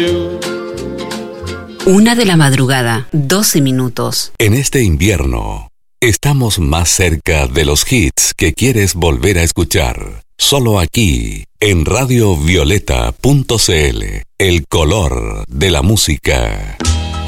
1 de la madrugada, 12 minutos. En este invierno, estamos más cerca de los hits que quieres volver a escuchar. Solo aquí, en radiovioleta.cl, el color de la música.